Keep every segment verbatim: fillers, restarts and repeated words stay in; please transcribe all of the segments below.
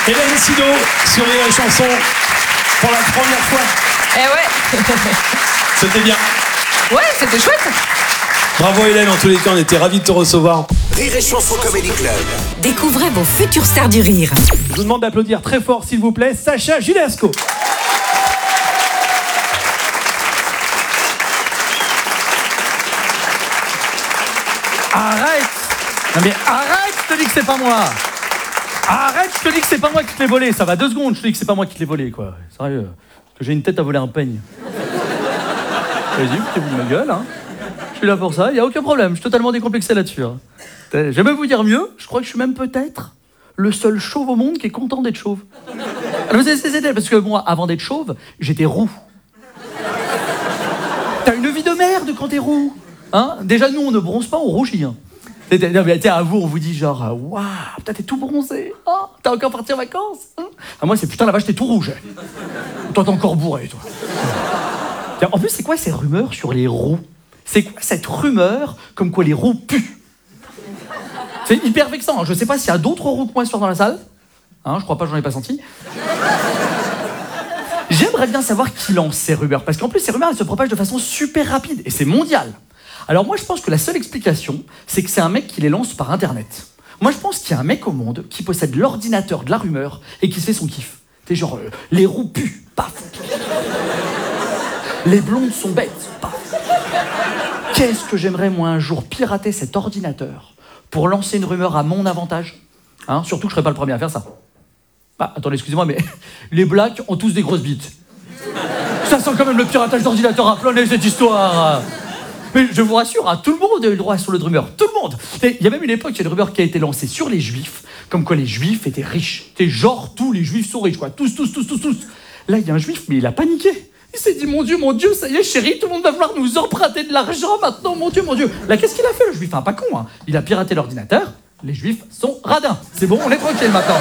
Hélène Sido sur Rire et Chanson pour la première fois. Eh ouais. C'était bien. Ouais, c'était chouette. Bravo Hélène, en tous les cas, on était ravis de te recevoir. Rire et Chanson Comedy Club. Découvrez vos futures stars du rire. Je vous demande d'applaudir très fort, s'il vous plaît, Sacha Judasco. Arrête! Non mais arrête, je te dis que c'est pas moi! Arrête, je te dis que c'est pas moi qui te l'ai volé. Ça va deux secondes, je te dis que c'est pas moi qui te l'ai volé, quoi. Sérieux, que j'ai une tête à voler un peigne. Vas-y, foutez-vous de ma gueule, hein. Je suis là pour ça, y a aucun problème, je suis totalement décomplexé là-dessus. Hein. Je vais même vous dire mieux, je crois que je suis même peut-être le seul chauve au monde qui est content d'être chauve. Alors, c'est, c'est, c'est, parce que moi, avant d'être chauve, j'étais roux. T'as une vie de merde quand t'es roux. Hein, déjà, nous, on ne bronze pas, on rougit. Hein. À vous, on vous dit genre, waouh, putain, t'es tout bronzé. Oh, t'as encore parti en vacances. Hein, ah, moi, c'est putain, la vache, t'es tout rouge. Toi, t'es encore bourré, toi. En plus, c'est quoi ces rumeurs sur les roux? C'est quoi cette rumeur comme quoi les roux puent? C'est hyper vexant. Hein. Je sais pas s'il y a d'autres roux que moi sur dans la salle. Hein, je crois pas, j'en ai pas senti. J'aimerais bien savoir qui lance ces rumeurs. Parce qu'en plus, ces rumeurs, elles se propagent de façon super rapide. Et c'est mondial. Alors moi, je pense que la seule explication, c'est que c'est un mec qui les lance par Internet. Moi, je pense qu'il y a un mec au monde qui possède l'ordinateur de la rumeur et qui se fait son kiff. C'est genre, euh, les roux puent, paf. Les blondes sont bêtes, paf. Qu'est-ce que j'aimerais, moi, un jour pirater cet ordinateur pour lancer une rumeur à mon avantage, hein, surtout que je serais pas le premier à faire ça. Ah, attendez, excusez-moi, mais les blacks ont tous des grosses bites. Ça sent quand même le piratage d'ordinateur à plein nez, cette histoire. Mais je vous rassure, hein, tout le monde a eu le droit sur le rumeur. Tout le monde. Il y a même une époque, il y a une rumeur qui a été lancée sur les juifs, comme quoi les juifs étaient riches. C'est genre, tous les juifs sont riches, quoi. Tous, tous, tous, tous, tous. Là, il y a un juif, mais il a paniqué. Il s'est dit, mon Dieu, mon Dieu, ça y est, chérie, tout le monde va vouloir nous emprunter de l'argent maintenant, mon Dieu, mon Dieu. Là, qu'est-ce qu'il a fait, le juif? Enfin, pas con, hein. Il a piraté l'ordinateur. Les juifs sont radins. C'est bon, on est tranquille maintenant.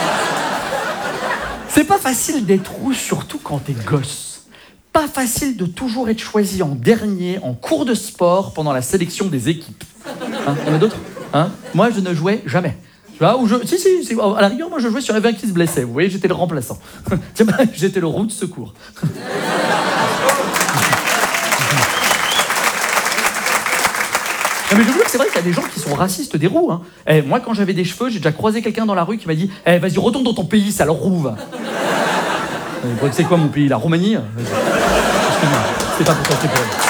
C'est pas facile d'être roux, surtout quand t'es gosse. Pas facile de toujours être choisi en dernier en cours de sport pendant la sélection des équipes. Hein, il y en a d'autres, hein? Moi, je ne jouais jamais. Tu vois, ou je... Si, si, si, à la rigueur, moi, je jouais sur les vingt qui se blessaient. Vous voyez, j'étais le remplaçant. J'étais le roux de secours. Non, mais je veux dire, c'est vrai qu'il y a des gens qui sont racistes des roux. Hein. Eh, moi, quand j'avais des cheveux, j'ai déjà croisé quelqu'un dans la rue qui m'a dit eh, vas-y, retourne dans ton pays, ça leur rouve. Vous croyez que c'est quoi mon pays? La Roumanie? Excuse-moi, c'est pas pour toi, c'est pour elle.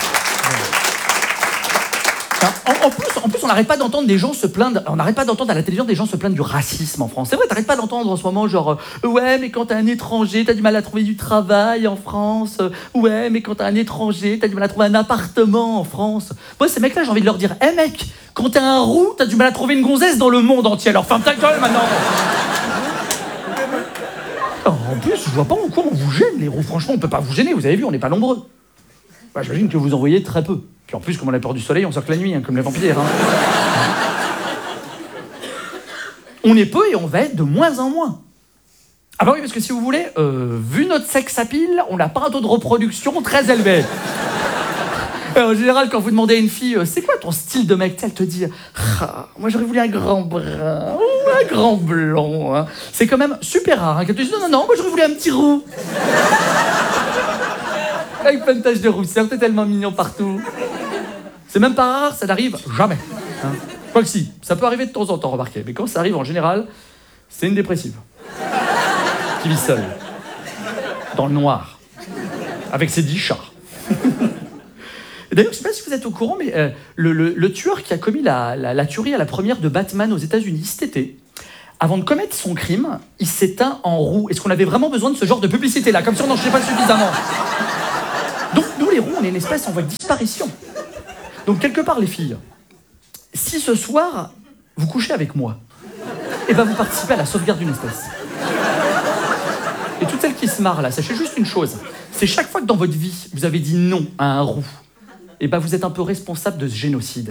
En, en, plus, en plus, on n'arrête pas d'entendre des gens se plaindre. On n'arrête pas d'entendre à la télévision des gens se plaindre du racisme en France. C'est vrai, t'arrêtes pas d'entendre en ce moment genre euh, ouais, mais quand t'es un étranger, t'as du mal à trouver du travail en France. Euh, ouais, mais quand t'es un étranger, t'as du mal à trouver un appartement en France. Moi, ces mecs-là, j'ai envie de leur dire hé hey, mec, quand t'es un roux, t'as du mal à trouver une gonzesse dans le monde entier. Alors ferme ta gueule maintenant. En plus, je vois pas en quoi on vous gêne, les roux. Franchement, on peut pas vous gêner, vous avez vu, on n'est pas nombreux. Bah, j'imagine que vous en voyez très peu. Puis en plus, comme on a peur du soleil, on sort que la nuit, hein, comme les vampires. Hein. On est peu et on va être de moins en moins. Ah bah oui, parce que si vous voulez, euh, vu notre sexe à pile, on n'a pas un taux de reproduction très élevé. En général, quand vous demandez à une fille euh, c'est quoi ton style de mec, elle te dit ah, moi j'aurais voulu un grand brun ou un grand blond. Hein. C'est quand même super rare. Hein, qu'elle te dise non, non, non, moi j'aurais voulu un petit roux. Avec plein de taches de rousseur, t'es tellement mignon partout. C'est même pas rare, ça n'arrive jamais. Hein. Quoi que si, ça peut arriver de temps en temps, remarquez. Mais quand ça arrive en général, c'est une dépressive. Qui vit seule. Dans le noir. Avec ses dix chats. D'ailleurs, je ne sais pas si vous êtes au courant, mais euh, le, le, le tueur qui a commis la, la, la tuerie à la première de Batman aux États-Unis cet été, avant de commettre son crime, il s'éteint en roue. Est-ce qu'on avait vraiment besoin de ce genre de publicité-là? Comme si on n'en sait pas suffisamment. Donc, nous, les roux, on est une espèce en voie de disparition. Donc, quelque part, les filles, si ce soir, vous couchez avec moi, et ben vous participez à la sauvegarde d'une espèce. Et toutes celles qui se marrent là, sachez juste une chose, c'est chaque fois que dans votre vie, vous avez dit non à un roux, et ben vous êtes un peu responsable de ce génocide.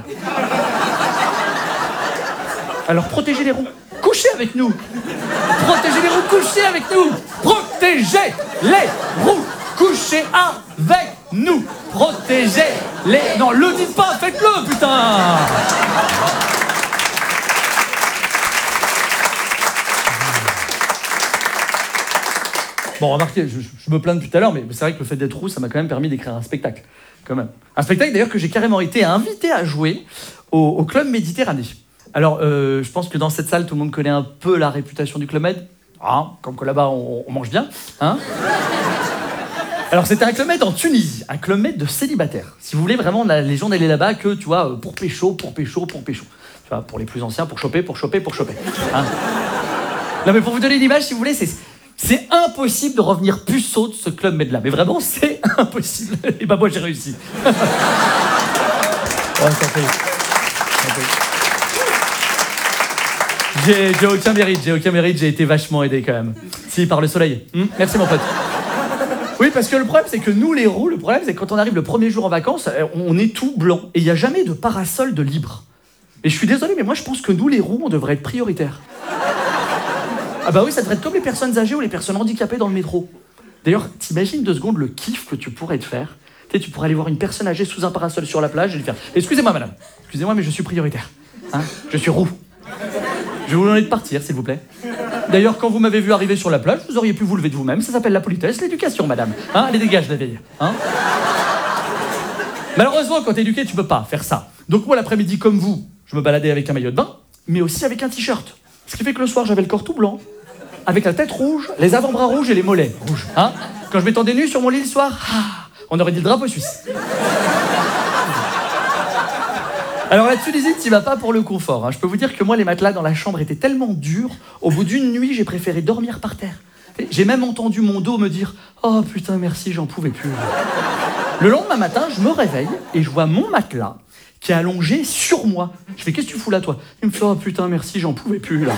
Alors protégez les roux, couchez avec nous. Protégez les roux, couchez avec nous. Protégez les roux, couchez avec nous. Protégez les... Non, le dites pas, faites-le, putain. Bon, remarquez, je, je me plains depuis tout à l'heure, mais c'est vrai que le fait d'être roux, ça m'a quand même permis d'écrire un spectacle. Quand même. Un spectacle d'ailleurs que j'ai carrément été invité à jouer au, au Club Méditerranée. Alors, euh, je pense que dans cette salle, tout le monde connaît un peu la réputation du Club Med. Ah, comme que là-bas, on, on mange bien. Hein. Alors, c'était un Club Med en Tunisie, un Club Med de célibataires. Si vous voulez, vraiment, la légende, elle est là-bas que, tu vois, pour pécho, pour pécho, pour pécho. Tu vois, pour les plus anciens, pour choper, pour choper, pour choper. Hein. Non, mais pour vous donner une image, si vous voulez, c'est... C'est impossible de revenir puceau de ce Club Med là. Mais vraiment, c'est impossible. Et bah moi, j'ai réussi. Ouais, ça fait. Ça fait. J'ai, j'ai aucun mérite, j'ai aucun mérite, j'ai été vachement aidé quand même. Si, par le soleil. Hum, merci mon pote. Oui, parce que le problème, c'est que nous, les roux, le problème, c'est que quand on arrive le premier jour en vacances, on est tout blanc. Et il n'y a jamais de parasol de libre. Et je suis désolé, mais moi, je pense que nous, les roux, on devrait être prioritaires. Ah bah oui, ça devrait être comme les personnes âgées ou les personnes handicapées dans le métro. D'ailleurs, t'imagines deux secondes le kiff que tu pourrais te faire. Tu sais, tu pourrais aller voir une personne âgée sous un parasol sur la plage et lui faire « Excusez-moi, madame. Excusez-moi, mais je suis prioritaire. Hein, je suis roux. Je vais vous demander de partir, s'il vous plaît. D'ailleurs, quand vous m'avez vu arriver sur la plage, vous auriez pu vous lever de vous-même. Ça s'appelle la politesse, l'éducation, madame. Hein, allez, dégage, la vieille. Hein. Malheureusement, quand t'es éduqué, tu peux pas faire ça. Donc moi, l'après-midi, comme vous, je me baladais avec un maillot de bain, mais aussi avec un t-shirt. Ce qui fait que le soir, j'avais le corps tout blanc, avec la tête rouge, les avant-bras rouges et les mollets rouges. Hein, quand je m'étendais nu sur mon lit le soir, ah, on aurait dit le drapeau suisse. Alors la Tunisie, t'y vas pas pour le confort. Hein. Je peux vous dire que moi, les matelas dans la chambre étaient tellement durs, au bout d'une nuit, j'ai préféré dormir par terre. J'ai même entendu mon dos me dire « Oh putain, merci, j'en pouvais plus. » Le lendemain matin, je me réveille et je vois mon matelas qui est allongé sur moi. Je fais « Qu'est-ce que tu fous là, toi ?» Il me fait « Oh putain, merci, j'en pouvais plus, là. »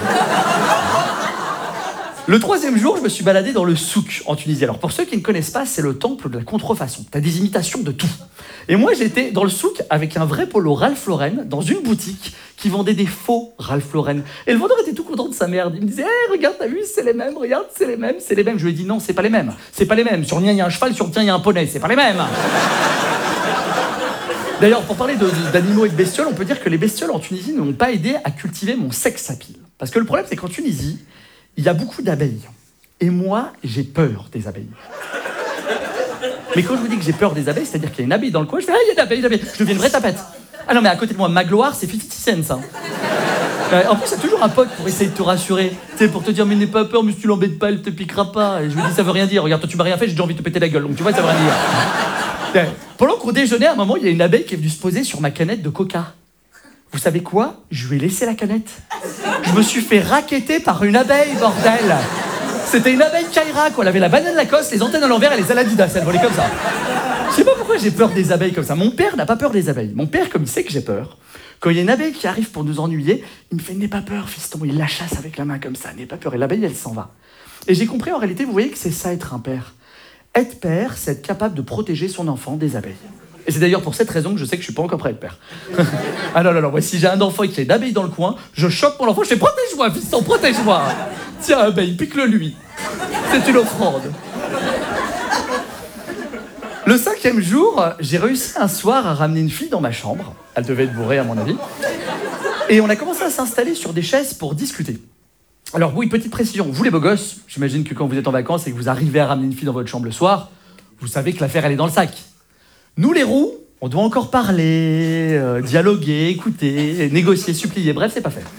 Le troisième jour, je me suis baladé dans le souk en Tunisie. Alors pour ceux qui ne connaissent pas, c'est le temple de la contrefaçon. T'as des imitations de tout. Et moi, j'étais dans le souk avec un vrai polo Ralph Lauren dans une boutique qui vendait des faux Ralph Lauren. Et le vendeur était tout content de sa merde. Il me disait hey, « regarde, t'as vu, c'est les mêmes, regarde, c'est les mêmes, c'est les mêmes. » Je lui ai dit « Non, c'est pas les mêmes. C'est pas les mêmes. Sur le mien, il y a un cheval, sur le tien, il y a un poney. C'est pas les mêmes. » D'ailleurs, pour parler de, de, d'animaux et de bestioles, on peut dire que les bestioles en Tunisie ne m'ont pas aidé à cultiver mon sex appeal. Parce que le problème, c'est qu'en Tunisie, il y a beaucoup d'abeilles. Et moi, j'ai peur des abeilles. Mais quand je vous dis que j'ai peur des abeilles, c'est-à-dire qu'il y a une abeille dans le coin, je fais « Ah, il y a une abeille, une abeille !» Je deviens une vraie tapette. Ah non, mais à côté de moi, ma gloire, c'est cinquante cents, hein. Euh, en plus, il y a toujours un pote pour essayer de te rassurer. Tu sais, pour te dire « Mais n'aie pas peur, mais si tu l'embêtes pas, elle te piquera pas. » Et je lui dis « Ça veut rien dire. Regarde, toi, tu m'as rien fait, j'ai déjà envie de te péter la gueule. » Donc tu vois, ça veut rien dire. Euh, pendant qu'on déjeunait, à un moment, il y a une abeille qui est venue se poser sur ma canette de coca. Vous savez quoi? Je lui ai laissé la canette. Je me suis fait racketter par une abeille, bordel. C'était une abeille Kaira, quoi. Elle avait la banane Lacoste, les antennes à l'envers et les Aladidas. Elle volait comme ça. Je sais pas pourquoi j'ai peur des abeilles comme ça. Mon père n'a pas peur des abeilles. Mon père, comme il sait que j'ai peur, quand il y a une abeille qui arrive pour nous ennuyer, il me fait « N'aie pas peur, fiston ». Il la chasse avec la main comme ça. « N'aie pas peur ». Et l'abeille, elle s'en va. Et j'ai compris, en réalité, vous voyez que c'est ça, être un père. Être père, c'est être capable de protéger son enfant des abeilles. Et c'est d'ailleurs pour cette raison que je sais que je suis pas encore prêt à être père. Ah non, non, non, moi, si j'ai un enfant et qu'il y a une abeille dans le coin, je chope mon enfant, je fais « Protège-moi, fiston, protège-moi !» Tiens, abeille, pique-le lui. C'est une offrande. Le cinquième jour, j'ai réussi un soir à ramener une fille dans ma chambre. Elle devait être bourrée, à mon avis. Et on a commencé à s'installer sur des chaises pour discuter. Alors oui, petite précision, vous les beaux gosses, j'imagine que quand vous êtes en vacances et que vous arrivez à ramener une fille dans votre chambre le soir, vous savez que l'affaire, elle est dans le sac. Nous, les roux, on doit encore parler, euh, dialoguer, écouter, négocier, supplier. Bref, c'est pas fait.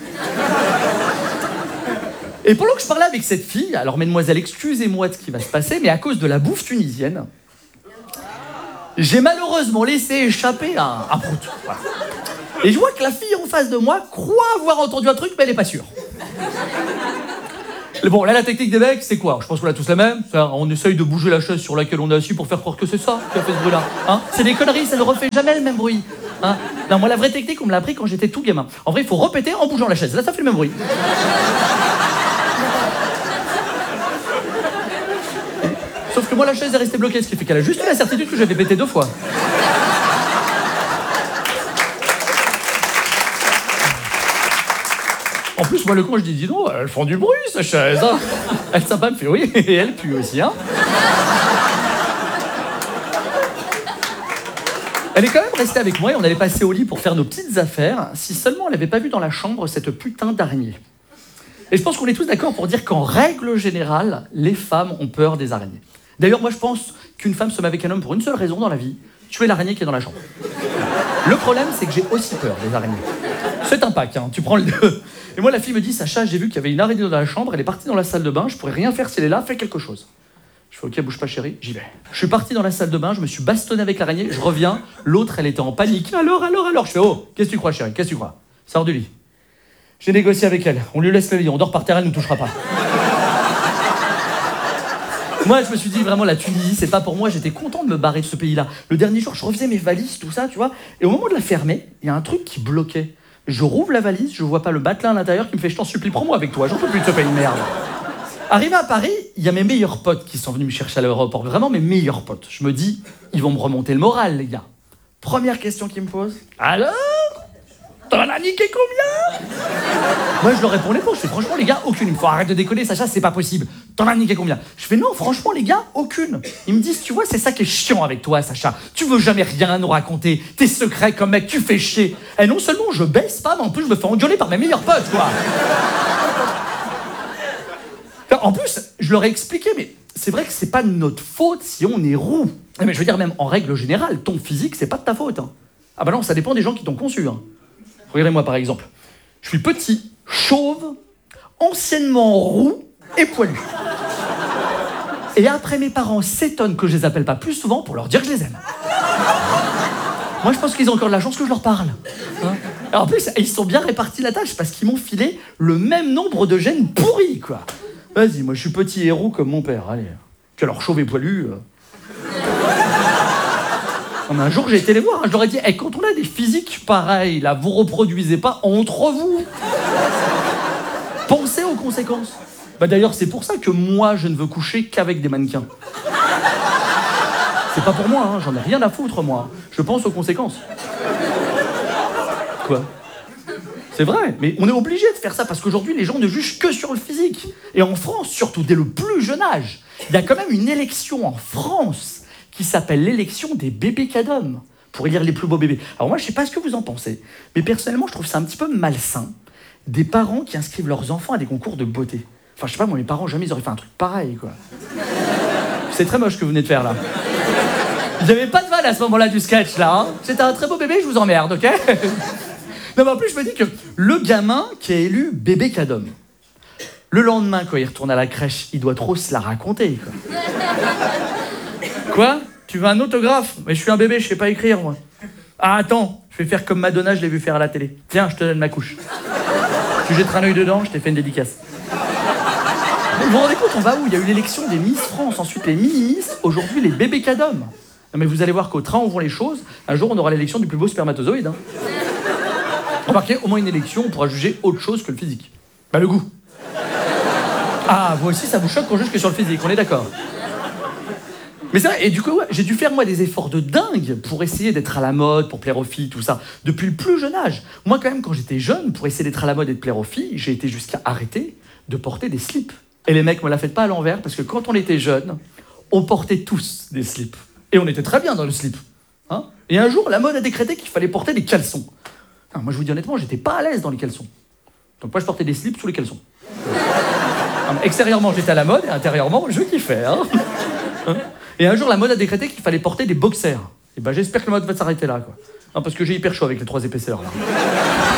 Et pendant que je parlais avec cette fille, alors mesdemoiselles, excusez-moi de ce qui va se passer, mais à cause de la bouffe tunisienne, j'ai malheureusement laissé échapper un, un prout. Voilà. Et je vois que la fille en face de moi croit avoir entendu un truc, mais elle n'est pas sûre. Bon, là, la technique des mecs, c'est quoi? Je pense qu'on a tous la même. On essaye de bouger la chaise sur laquelle on est assis pour faire croire que c'est ça qui a fait ce bruit-là. Hein, c'est des conneries, ça ne refait jamais le même bruit. Hein, non, moi, la vraie technique, on me l'a appris quand j'étais tout gamin. En vrai, il faut répéter en bougeant la chaise. Là, ça fait le même bruit. Sauf que moi, la chaise est restée bloquée, ce qui fait qu'elle a juste eu la certitude que j'avais pété deux fois. En plus, moi, le con, je dis, dis donc, elles font du bruit, ces chaises. Hein. Elle sympa me fait, oui, et elle pue aussi. Hein. Elle est quand même restée avec moi et on allait passer au lit pour faire nos petites affaires, si seulement elle n'avait pas vu dans la chambre cette putain d'araignée. Et je pense qu'on est tous d'accord pour dire qu'en règle générale, les femmes ont peur des araignées. D'ailleurs, moi je pense qu'une femme se met avec un homme pour une seule raison dans la vie, tuer l'araignée qui est dans la chambre. Le problème, c'est que j'ai aussi peur des araignées. C'est un pack, hein, tu prends le deux. Et moi, la fille me dit, Sacha, j'ai vu qu'il y avait une araignée dans la chambre, elle est partie dans la salle de bain, je pourrais rien faire si elle est là, fais quelque chose. Je fais, ok, bouge pas chérie, j'y vais. Je suis parti dans la salle de bain, je me suis bastonné avec l'araignée, je reviens, l'autre, elle était en panique. Alors, alors, alors, je fais, oh, qu'est-ce que tu crois chérie, qu'est-ce que tu crois? Sors du lit. J'ai négocié avec elle, on lui laisse le lit, on dort par terre, elle ne nous touchera pas. Moi, je me suis dit, vraiment, la Tunisie, c'est pas pour moi, j'étais content de me barrer de ce pays-là. Le dernier jour, je refaisais mes valises, tout ça, tu vois, et au moment de la fermer, il y a un truc qui bloquait. Je rouvre la valise, je vois pas le matelas à l'intérieur qui me fait, je t'en supplie, prends-moi avec toi, j'en peux plus de ce pays de merde. Arrivé à Paris, il y a mes meilleurs potes qui sont venus me chercher à l'aéroport, vraiment mes meilleurs potes. Je me dis, ils vont me remonter le moral, les gars. Première question qu'ils me posent, alors, t'en as niqué combien? Moi, je leur réponds les mots, je fais, franchement, les gars, aucune. Il faut arrêter de déconner, Sacha, c'est pas possible. T'en as niqué combien? Je fais, non, franchement, les gars, aucune. Ils me disent, tu vois, c'est ça qui est chiant avec toi, Sacha. Tu veux jamais rien nous raconter. Tes secrets comme mec, tu fais chier. Et non seulement je baisse pas, mais en plus, je me fais engueuler par mes meilleurs potes, quoi. En plus, je leur ai expliqué, mais c'est vrai que c'est pas de notre faute si on est roux. Mais je veux dire, même en règle générale, ton physique, c'est pas de ta faute. Hein. Ah bah non, ça dépend des gens qui t'ont conçu. Hein. Regardez-moi par exemple. Je suis petit, chauve, anciennement roux et poilu. Et après, mes parents s'étonnent que je les appelle pas plus souvent pour leur dire que je les aime. Moi, je pense qu'ils ont encore de la chance que je leur parle. Hein. Alors, en plus, ils sont bien répartis la tâche parce qu'ils m'ont filé le même nombre de gènes pourris, quoi. Vas-y, moi, je suis petit et roux comme mon père. Allez. Puis alors, chauve et poilu... Euh... Non, mais un jour, j'ai été les voir, hein, je leur ai dit, hey, quand on a des physiques pareils, là, vous reproduisez pas entre vous. Pensez aux conséquences. Bah d'ailleurs, c'est pour ça que moi, je ne veux coucher qu'avec des mannequins. C'est pas pour moi, hein, j'en ai rien à foutre, moi. Je pense aux conséquences. Quoi? C'est vrai, mais on est obligé de faire ça parce qu'aujourd'hui, les gens ne jugent que sur le physique. Et en France, surtout dès le plus jeune âge, il y a quand même une élection en France qui s'appelle l'élection des bébés cadom, pour élire les plus beaux bébés. Alors moi, je sais pas ce que vous en pensez, mais personnellement, je trouve ça un petit peu malsain, des parents qui inscrivent leurs enfants à des concours de beauté. Enfin, je sais pas, moi, mes parents, jamais ils auraient fait un truc pareil, quoi. C'est très moche ce que vous venez de faire, là. Il n'y avait pas de vanne à ce moment-là du sketch, là. Hein. C'était un très beau bébé, je vous emmerde, ok? Non, mais en plus, je me dis que le gamin qui est élu bébé cadom, le lendemain, quand il retourne à la crèche, il doit trop se la raconter, quoi. Quoi? Tu veux un autographe? Mais je suis un bébé, je sais pas écrire, moi. Ah, attends, je vais faire comme Madonna, je l'ai vu faire à la télé. Tiens, je te donne ma couche. Tu jettes un œil dedans, je t'ai fait une dédicace. Vous vous rendez compte, on va où? Il y a eu l'élection des Miss France, ensuite les mini-Miss, aujourd'hui les bébés cadom. Non mais vous allez voir qu'au train où vont les choses, un jour on aura l'élection du plus beau spermatozoïde. Hein. Remarquez, au moins une élection, on pourra juger autre chose que le physique. Bah le goût. Ah, vous aussi, ça vous choque qu'on juge que sur le physique, on est d'accord. Mais c'est vrai, et du coup, ouais, j'ai dû faire, moi, des efforts de dingue pour essayer d'être à la mode, pour plaire aux filles, tout ça, depuis le plus jeune âge. Moi, quand même, quand j'étais jeune, pour essayer d'être à la mode et de plaire aux filles, j'ai été jusqu'à arrêter de porter des slips. Et les mecs me la faites pas à l'envers, parce que quand on était jeune, on portait tous des slips. Et on était très bien dans le slip. Hein, et un jour, la mode a décrété qu'il fallait porter des caleçons. Enfin, moi, je vous dis honnêtement, j'étais pas à l'aise dans les caleçons. Donc moi, je portais des slips sous les caleçons. Enfin, extérieurement, j'étais à la mode, et intérieurement, je kiffais. Hein. Hein. Et un jour, la mode a décrété qu'il fallait porter des boxers. Et ben, j'espère que la mode va s'arrêter là, quoi. Non, parce que j'ai hyper chaud avec les trois épaisseurs, là.